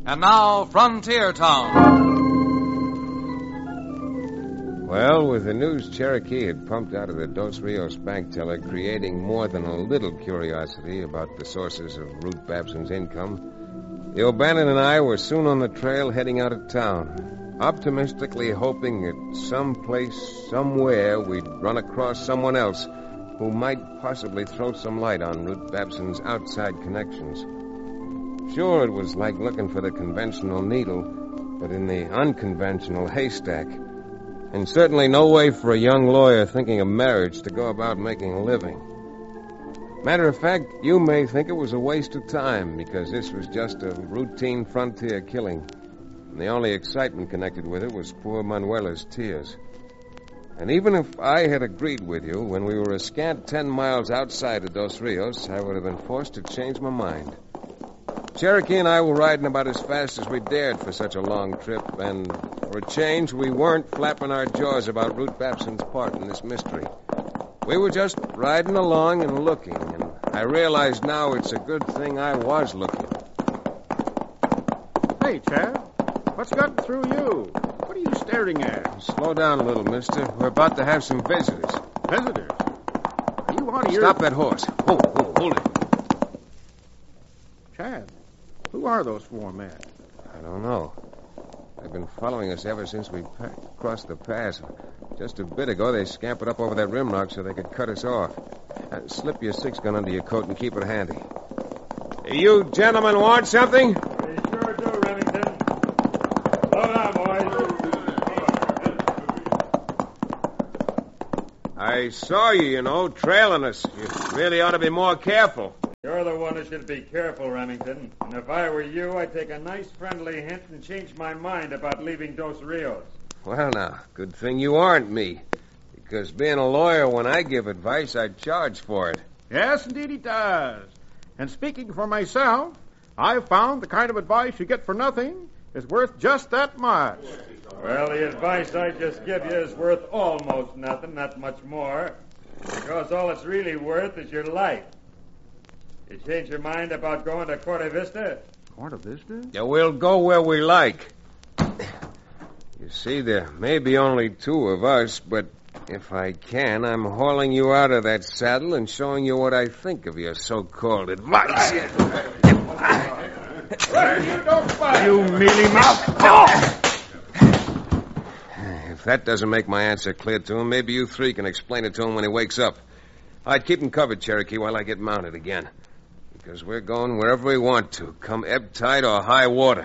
And now, Frontier Town. Well, with the news Cherokee had pumped out of the Dos Rios bank teller creating more than a little curiosity about the sources of Ruth Babson's income, the O'Bannon and I were soon on the trail heading out of town, optimistically hoping that someplace, somewhere, we'd run across someone else who might possibly throw some light on Ruth Babson's outside connections. Sure, it was like looking for the conventional needle, but in the unconventional haystack. And certainly no way for a young lawyer thinking of marriage to go about making a living. Matter of fact, you may think it was a waste of time because this was just a routine frontier killing. And the only excitement connected with it was poor Manuela's tears. And even if I had agreed with you when we were a scant 10 miles outside of Dos Rios, I would have been forced to change my mind. Cherokee and I were riding about as fast as we dared for such a long trip, and for a change, we weren't flapping our jaws about Ruth Babson's part in this mystery. We were just riding along and looking, and I realize now it's a good thing I was looking. Hey, Chad, what's gotten through you? What are you staring at? Slow down a little, mister. We're about to have some visitors. Visitors? Are you out of your... Stop that horse. Hold it. Chad, who are those four men? I don't know. They've been following us ever since we crossed the pass. Just a bit ago, they scampered up over that rim rock so they could cut us off. Slip your 6-gun under your coat and keep it handy. You gentlemen want something? We sure do, Remington. Slow down, boys. I saw you, trailing us. You really ought to be more careful. You're the one who should be careful, Remington. And if I were you, I'd take a nice friendly hint and change my mind about leaving Dos Rios. Well, now, good thing you aren't me. Because being a lawyer, when I give advice, I charge for it. Yes, indeed he does. And speaking for myself, I've found the kind of advice you get for nothing is worth just that much. Well, the advice I just give you is worth almost nothing, not much more. Because all it's really worth is your life. You change your mind about going to Corte Vista? Corte Vista? Yeah, we'll go where we like. You see, there may be only two of us, but if I can, I'm hauling you out of that saddle and showing you what I think of your so-called advice. You don't fight. You mealy mouth. If that doesn't make my answer clear to him, maybe you three can explain it to him when he wakes up. I'd keep him covered, Cherokee, while I get mounted again. Because we're going wherever we want to, come ebb tide or high water.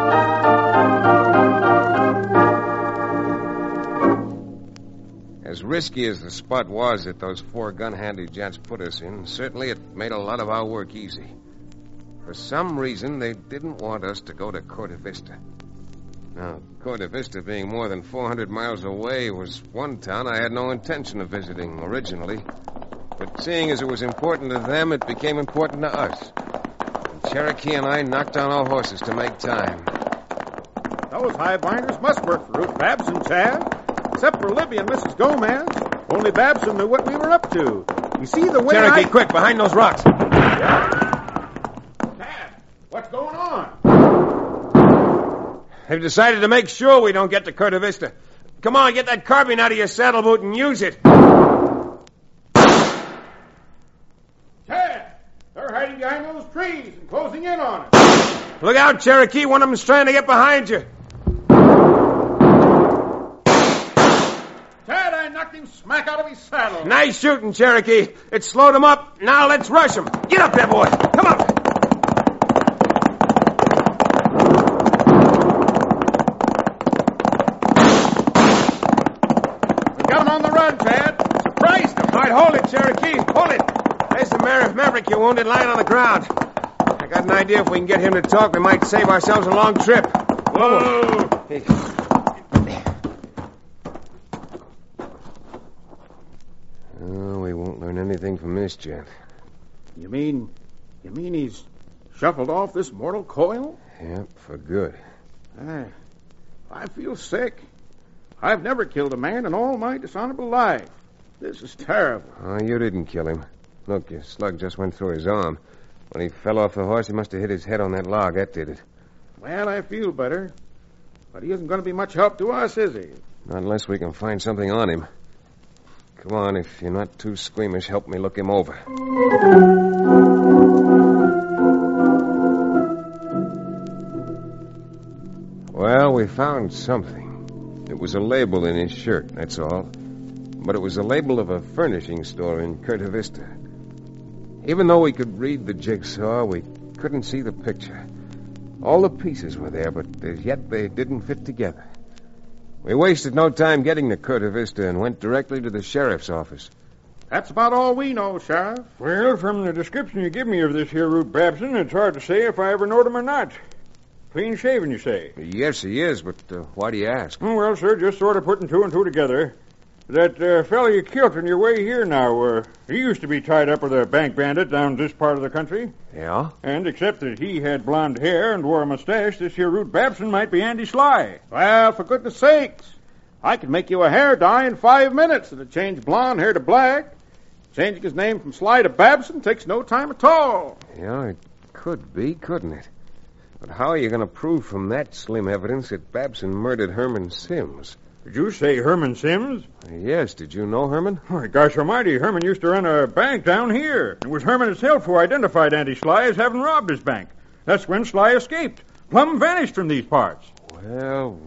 As risky as the spot was that those 4 gun-handy gents put us in, certainly it made a lot of our work easy. For some reason, they didn't want us to go to Corte Vista. Now, Corte Vista being more than 400 miles away was one town I had no intention of visiting originally. But seeing as it was important to them, it became important to us. And Cherokee and I knocked down our horses to make time. Those highbinders must work for Ruth Babson, Chad. Except for Libby and Mrs. Gomez. Only Babson knew what we were up to. You see the way Cherokee, quick, behind those rocks. Chad, what's going on? They've decided to make sure we don't get to Corte Vista. Come on, get that carbine out of your saddle boot and use it. They're hiding behind those trees and closing in on us. Look out, Cherokee. One of them's trying to get behind you. Chad, I knocked him smack out of his saddle. Nice shooting, Cherokee. It slowed him up. Now let's rush him. Get up there, boy. Come on. We got him on the run, Chad. Surprised him. All right, hold it, Cherokee. Hold it. There's the Maverick you wounded lying on the ground. I got an idea if we can get him to talk, we might save ourselves a long trip. Whoa! Oh, we won't learn anything from this, gent. You mean he's shuffled off this mortal coil? Yep, for good. I feel sick. I've never killed a man in all my dishonorable life. This is terrible. Oh, you didn't kill him. Look, your slug just went through his arm. When he fell off the horse, he must have hit his head on that log. That did it. Well, I feel better. But he isn't going to be much help to us, is he? Not unless we can find something on him. Come on, if you're not too squeamish, help me look him over. Well, we found something. It was a label in his shirt, that's all. But it was a label of a furnishing store in Corte Vista. Even though we could read the jigsaw, we couldn't see the picture. All the pieces were there, but as yet they didn't fit together. We wasted no time getting to Corte Vista and went directly to the sheriff's office. That's about all we know, Sheriff. Well, from the description you give me of this here Root Babson, it's hard to say if I ever knowed him or not. Clean shaven, you say? Yes, he is, but why do you ask? Oh, well, sir, just sort of putting two and two together. That fellow you killed on your way here now, he used to be tied up with a bank bandit down this part of the country. Yeah? And except that he had blonde hair and wore a mustache, this here Root Babson might be Andy Sly. Well, for goodness sakes. I could make you a hair dye in 5 minutes and change blonde hair to black. Changing his name from Sly to Babson takes no time at all. Yeah, it could be, couldn't it? But how are you going to prove from that slim evidence that Babson murdered Herman Sims? Did you say Herman Sims? Yes, did you know Herman? Oh, gosh almighty, Herman used to run a bank down here. It was Herman himself who identified Andy Sly as having robbed his bank. That's when Sly escaped. Plumb vanished from these parts. Well.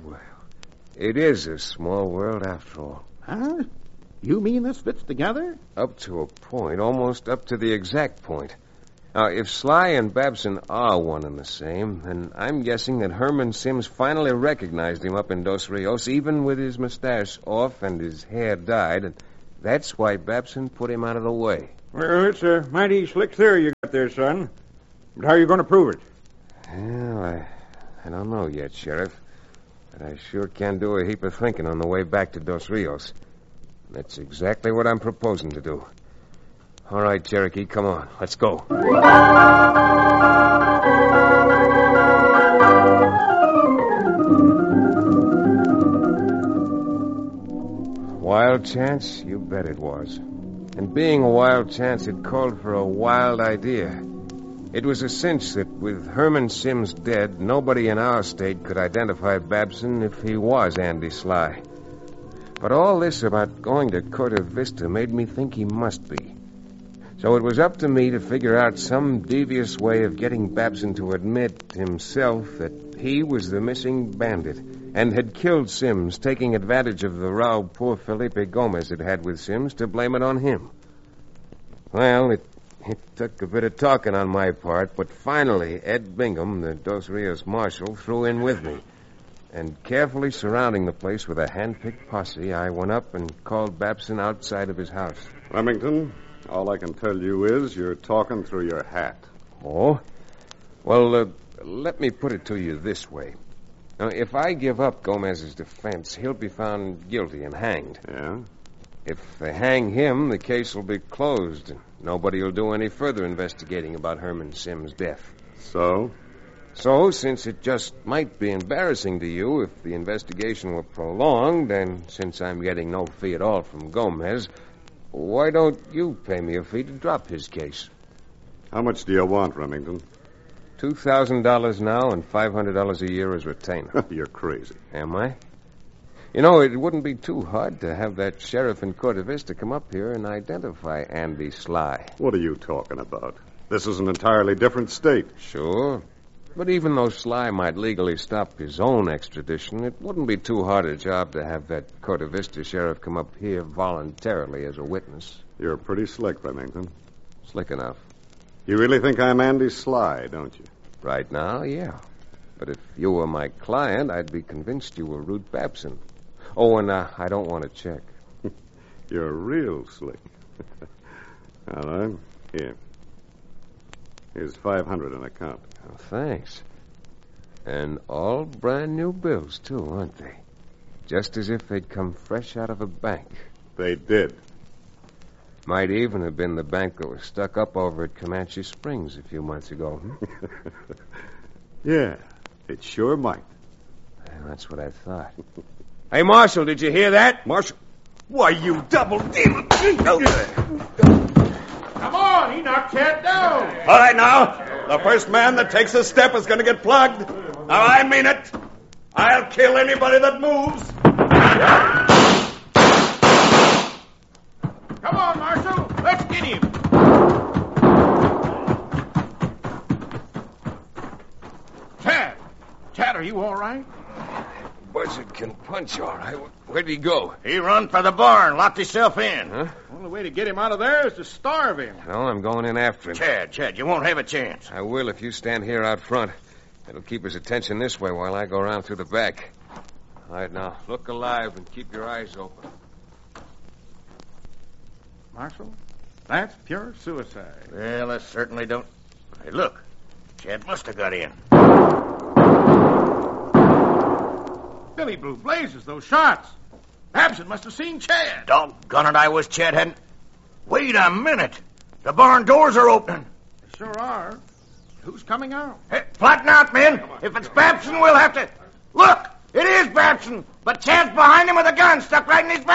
It is a small world after all. Huh? You mean this fits together? Up to a point, almost up to the exact point. Now, if Sly and Babson are one and the same, then I'm guessing that Herman Sims finally recognized him up in Dos Rios, even with his mustache off and his hair dyed, and that's why Babson put him out of the way. Well, it's a mighty slick theory you got there, son. But how are you going to prove it? Well, I don't know yet, Sheriff. But I sure can do a heap of thinking on the way back to Dos Rios. That's exactly what I'm proposing to do. All right, Cherokee, come on. Let's go. Wild chance? You bet it was. And being a wild chance, it called for a wild idea. It was a cinch that with Herman Sims dead, nobody in our state could identify Babson if he was Andy Sly. But all this about going to Corte Vista made me think he must be. So it was up to me to figure out some devious way of getting Babson to admit himself that he was the missing bandit and had killed Sims, taking advantage of the row poor Felipe Gomez had had with Sims to blame it on him. Well, it took a bit of talking on my part, but finally Ed Bingham, the Dos Rios marshal, threw in with me. And carefully surrounding the place with a hand-picked posse, I went up and called Babson outside of his house. Remington, all I can tell you is you're talking through your hat. Oh? Well, let me put it to you this way. Now, if I give up Gomez's defense, he'll be found guilty and hanged. Yeah? If they hang him, the case will be closed, and nobody will do any further investigating about Herman Sims' death. So? So, since it just might be embarrassing to you if the investigation were prolonged, and since I'm getting no fee at all from Gomez, why don't you pay me a fee to drop his case? How much do you want, Remington? $2,000 now and $500 a year as retainer. You're crazy. Am I? You know, it wouldn't be too hard to have that sheriff in Corte Vista come up here and identify Andy Sly. What are you talking about? This is an entirely different state. Sure. But even though Sly might legally stop his own extradition, it wouldn't be too hard a job to have that Corte Vista sheriff come up here voluntarily as a witness. You're pretty slick, Remington. Slick enough. You really think I'm Andy Sly, don't you? Right now, yeah. But if you were my client, I'd be convinced you were Root Babson. Oh, and I don't want to check. You're real slick. All right. Here. Here's $500 on account. Oh, thanks. And all brand new bills, too, aren't they? Just as if they'd come fresh out of a bank. They did. Might even have been the bank that was stuck up over at Comanche Springs a few months ago. Yeah, it sure might. Well, that's what I thought. Hey, Marshal, did you hear that? Marshal. Why, you double demon! Come on, he knocked Cat down. All right, now. The first man that takes a step is going to get plugged. Now, I mean it. I'll kill anybody that moves. Come on, Marshal. Let's get him. Chad, are you all right? Buzzard can punch, all right. Where'd he go? He run for the barn, locked himself in. Huh? Only way to get him out of there is to starve him. No, I'm going in after him. Chad, you won't have a chance. I will if you stand here out front. It'll keep his attention this way while I go around through the back. All right, now, look alive and keep your eyes open. Marshal, that's pure suicide. Well, that certainly don't... Hey, look. Chad must have got in. Billy Blue blazes, those shots. Babson must have seen Chad. Doggone it, I wish Chad hadn't... Wait a minute. The barn doors are opening. They sure are. Who's coming out? Hey, flatten out, men. If it's Babson, we'll have to... Look, it is Babson, but Chad's behind him with a gun stuck right in his back.